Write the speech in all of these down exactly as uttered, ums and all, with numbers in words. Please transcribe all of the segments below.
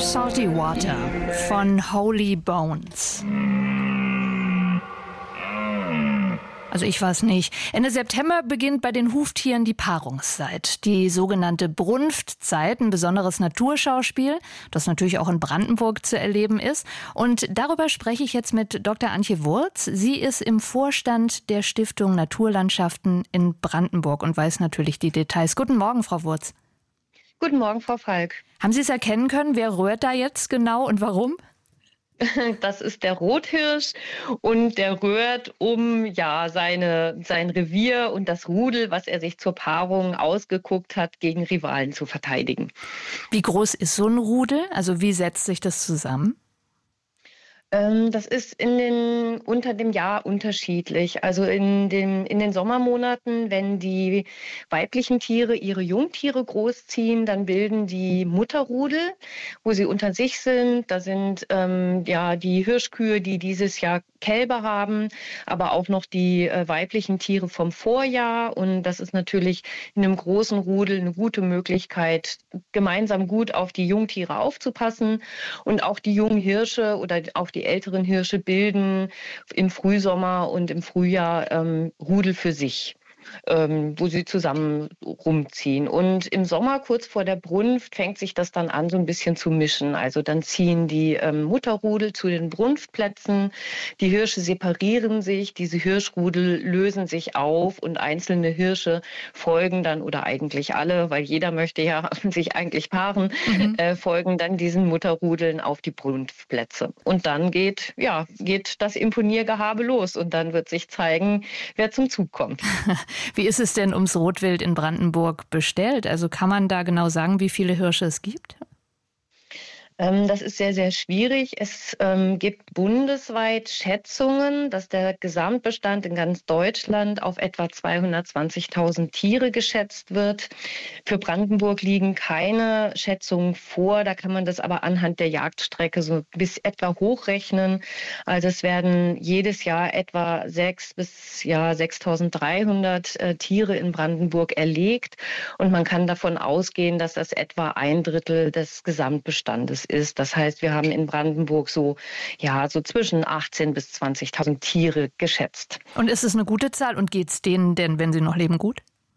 Salty Water von Holy Bones. Also ich weiß nicht. Ende September beginnt bei den Huftieren die Paarungszeit. Die sogenannte Brunftzeit, ein besonderes Naturschauspiel, das natürlich auch in Brandenburg zu erleben ist. Und darüber spreche ich jetzt mit Doktor Antje Wurz. Sie ist im Vorstand der Stiftung Naturlandschaften in Brandenburg und weiß natürlich die Details. Guten Morgen, Frau Wurz. Guten Morgen, Frau Falk. Haben Sie es erkennen können? Wer rührt da jetzt genau und warum? Das ist der Rothirsch und der rührt um ja seine, sein Revier und das Rudel, was er sich zur Paarung ausgeguckt hat, gegen Rivalen zu verteidigen. Wie groß ist so ein Rudel? Also wie setzt sich das zusammen? Das ist in den, unter dem Jahr unterschiedlich. Also in den, in den Sommermonaten, wenn die weiblichen Tiere ihre Jungtiere großziehen, dann bilden die Mutterrudel, wo sie unter sich sind. Da sind ähm, ja die Hirschkühe, die dieses Jahr Kälber haben, aber auch noch die äh, weiblichen Tiere vom Vorjahr. Und das ist natürlich in einem großen Rudel eine gute Möglichkeit, gemeinsam gut auf die Jungtiere aufzupassen. Und auch die jungen Hirsche oder auch die älteren Hirsche bilden im Frühsommer und im Frühjahr ähm, Rudel für sich, ähm, wo sie zusammen rumziehen. Und im Sommer, kurz vor der Brunft, fängt sich das dann an, so ein bisschen zu mischen. Also dann ziehen die ähm, Mutterrudel zu den Brunftplätzen, die Hirsche separieren sich, diese Hirschrudel lösen sich auf und einzelne Hirsche folgen dann, oder eigentlich alle, weil jeder möchte ja sich eigentlich paaren, mhm. äh, folgen dann diesen Mutterrudeln auf die Brunftplätze. Und dann geht, ja, geht das Imponiergehabe los und dann wird sich zeigen, wer zum Zug kommt. Wie ist es denn ums Rotwild in Brandenburg bestellt? Also kann man da genau sagen, wie viele Hirsche es gibt? Das ist sehr, sehr schwierig. Es ähm, gibt bundesweit Schätzungen, dass der Gesamtbestand in ganz Deutschland auf etwa zweihundertzwanzigtausend Tiere geschätzt wird. Für Brandenburg liegen keine Schätzungen vor. Da kann man das aber anhand der Jagdstrecke so bis etwa hochrechnen. Also es werden jedes Jahr etwa sechs bis ja sechstausenddreihundert äh, Tiere in Brandenburg erlegt. Und man kann davon ausgehen, dass das etwa ein Drittel des Gesamtbestandes ist. Das heißt, wir haben in Brandenburg so, ja, so zwischen achtzehntausend bis zwanzigtausend Tiere geschätzt. Und ist es eine gute Zahl und geht es denen denn, wenn sie noch leben, gut?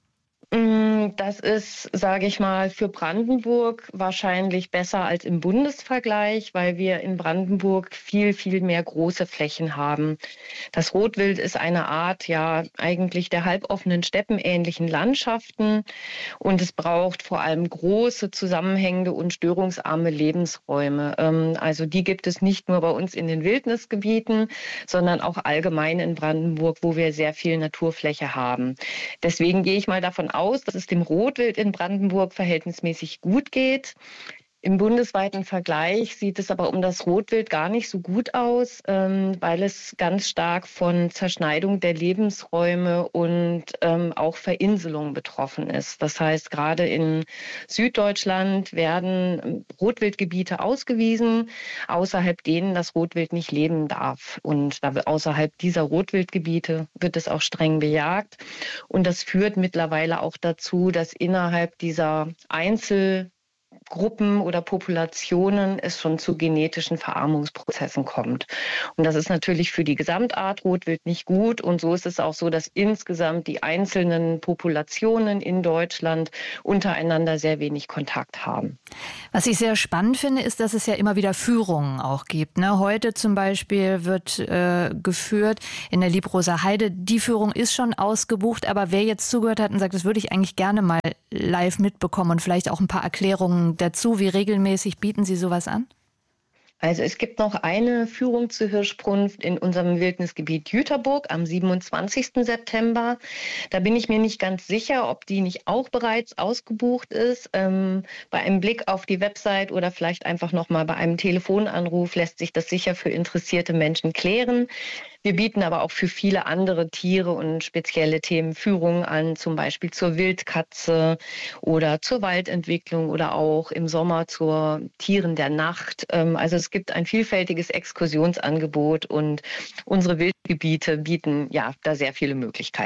Das ist, sage ich mal, für Brandenburg wahrscheinlich besser als im Bundesvergleich, weil wir in Brandenburg viel, viel mehr große Flächen haben. Das Rotwild ist eine Art, ja, eigentlich der halboffenen steppenähnlichen Landschaften und es braucht vor allem große, zusammenhängende und störungsarme Lebensräume. Also die gibt es nicht nur bei uns in den Wildnisgebieten, sondern auch allgemein in Brandenburg, wo wir sehr viel Naturfläche haben. Deswegen gehe ich mal davon aus, dass es dem Rotwild in Brandenburg verhältnismäßig gut geht. Im bundesweiten Vergleich sieht es aber um das Rotwild gar nicht so gut aus, ähm, weil es ganz stark von Zerschneidung der Lebensräume und ähm, auch Verinselung betroffen ist. Das heißt, gerade in Süddeutschland werden Rotwildgebiete ausgewiesen, außerhalb denen das Rotwild nicht leben darf. Und da, außerhalb dieser Rotwildgebiete wird es auch streng bejagt. Und das führt mittlerweile auch dazu, dass innerhalb dieser Einzel Gruppen oder Populationen es schon zu genetischen Verarmungsprozessen kommt. Und das ist natürlich für die Gesamtart Rotwild nicht gut. Und so ist es auch so, dass insgesamt die einzelnen Populationen in Deutschland untereinander sehr wenig Kontakt haben. Was ich sehr spannend finde, ist, dass es ja immer wieder Führungen auch gibt. Ne? Heute zum Beispiel wird äh, geführt in der Liebroser Heide. Die Führung ist schon ausgebucht, aber wer jetzt zugehört hat und sagt, das würde ich eigentlich gerne mal live mitbekommen und vielleicht auch ein paar Erklärungen dazu, wie regelmäßig bieten Sie sowas an? Also es gibt noch eine Führung zur Hirschbrunft in unserem Wildnisgebiet Jüterburg am siebenundzwanzigsten September. Da bin ich mir nicht ganz sicher, ob die nicht auch bereits ausgebucht ist. Ähm, bei einem Blick auf die Website oder vielleicht einfach noch mal bei einem Telefonanruf lässt sich das sicher für interessierte Menschen klären. Wir bieten aber auch für viele andere Tiere und spezielle Themen Führungen an, zum Beispiel zur Wildkatze oder zur Waldentwicklung oder auch im Sommer zur Tieren der Nacht. Also es gibt ein vielfältiges Exkursionsangebot und unsere Wildgebiete bieten ja da sehr viele Möglichkeiten.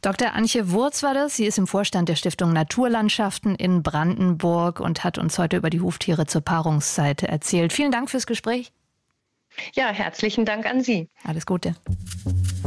Doktor Antje Wurz war das. Sie ist im Vorstand der Stiftung Naturlandschaften in Brandenburg und hat uns heute über die Huftiere zur Paarungszeit erzählt. Vielen Dank fürs Gespräch. Ja, herzlichen Dank an Sie. Alles Gute.